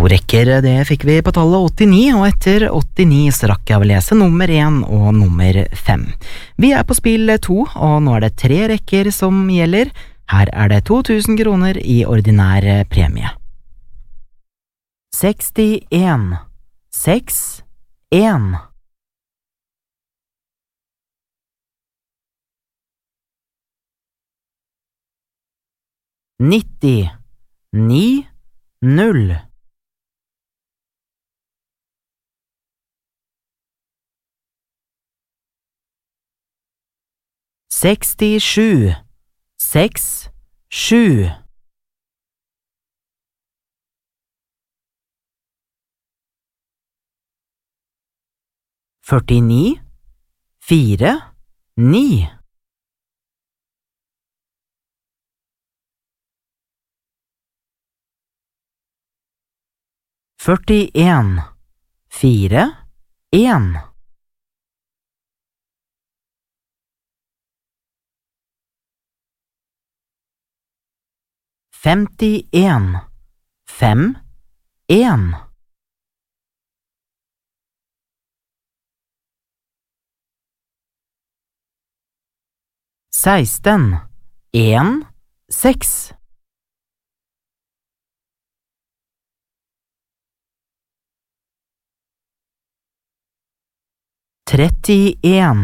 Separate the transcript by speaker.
Speaker 1: rekker, det fikk vi på tallet 89, og etter 89 så rakk jeg å lese nummer 1 og nummer 5. Vi på spill 2, og nå det 3 rekker som gjelder. Her det 2000 kroner i ordinær premie. 61, 6, 1. 90, 9, 0. 67, 6, 7. 49, 4, 9. 41, 4, 1. 51, 5, 1. 16, 1, 6. 31.